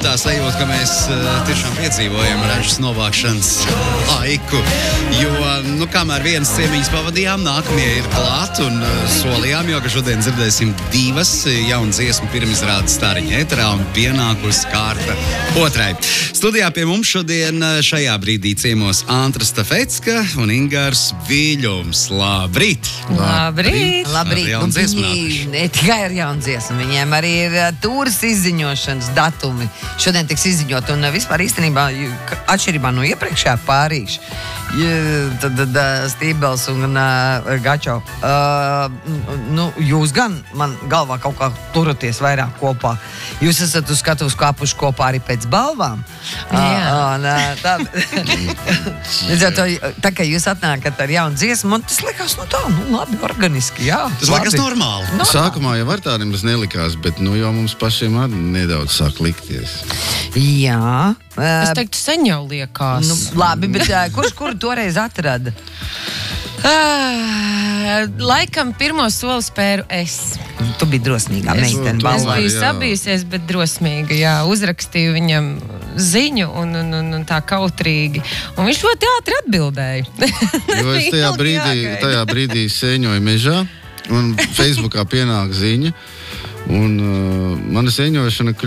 tā sajūta, ka mēs tiešām piedzīvojam ražas novākšanas laiku, jo, kamēr vienas ciemiņas pavadījām, nākamie ir klāt un solījām, jo, ka šodien dzirdēsim 2 jaunas dziesmu pirmizrādes Stariņa ēterā un pienākusi kārta 2. Studijā pie mums šodien šajā brīdī ciemos Antra Stafecka un Ingars Viļums. Labrīt! Labrīt! Viņi ne tikai ar jaunu dziesmu, viņiem arī ir tūras izziņošanas datumi. Šodien tiks izziņot un vispār īstenībā atšķirībā no iepriekšējā pārīša. Tad Stībels un Gačo. Jūs gan man galvā kaut kā turaties vairāk kopā. Jūs esat uz skatuves kāpuši kopā arī pēc balvām. Tā kā jūs atnākat ar jaunu dziesmu, man tas likās, labi, organiski, jā. Tas likās normāli. Sākumā jau ar tādiem tas nelikās, bet jau mums pašiem arī nedaudz sāk likties. Jā. Es teiktu, sen jau liekas. Labi, bet kuru toreiz atrada? Laikam pirmo soli spēru es. Tu biji drosmīgā meitene Es balvā. biju sabijusies, bet drosmīga, jā. Uzrakstīju viņam ziņu un tā kautrīgi. Un viņš ļoti ātri atbildēja. Jo es tajā brīdī sēņoju mežā un Facebookā pienāk ziņa. Un mana sēņošana